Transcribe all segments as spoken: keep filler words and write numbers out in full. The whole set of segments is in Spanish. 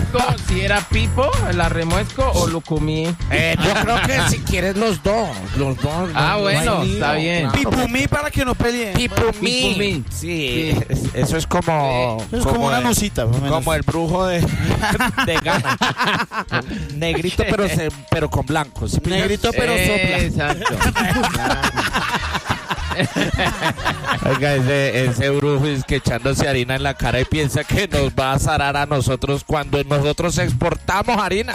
remuesco, si era Pipo, la remuesco o Lucumí. Eh, yo creo que si quieres los dos, los dos. Ah, no, bueno, no hay está lío, bien. claro. Pipumí para que no peleen. Pipumí. Pipumí. Sí, es- eso es como... Es como una el- nusita, más o menos. Como el brujo de, de Ghana. Negrito, pero, se- pero con blanco. ¿sí pillas? Negrito, pero Eh, sopla. Exacto. Oiga, ese, ese brujo es que echándose harina en la cara y piensa que nos va a zarar a nosotros cuando nosotros exportamos harina.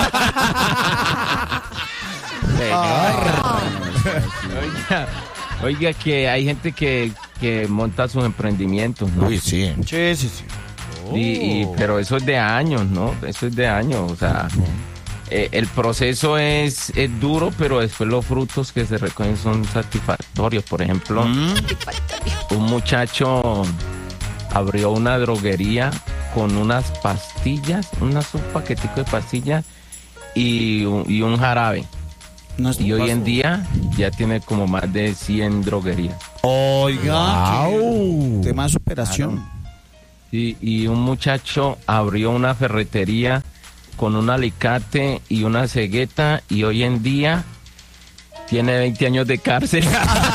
Señor. Oiga, oiga, que hay gente que, que monta sus emprendimientos, ¿no? Uy, sí. Sí, sí, sí. Y, y- pero eso es de años, ¿no? Eso es de años, o sea, eh, el proceso es, es duro, pero después los frutos que se recogen son satisfactorios. Por ejemplo, Mm. un muchacho abrió una droguería con unas pastillas, unas, un paquetico de pastillas y, un- y un jarabe. No es- Y hoy en día ya tiene como más de cien droguerías. Oiga, Wow. qué tema de superación. Y, y un muchacho abrió una ferretería con un alicate y una cegueta y hoy en día tiene veinte años de cárcel.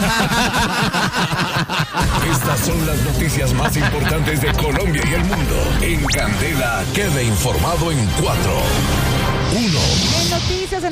Estas son las noticias más importantes de Colombia y el mundo. En Candela, quede informado en cuatro. uno. En noticias en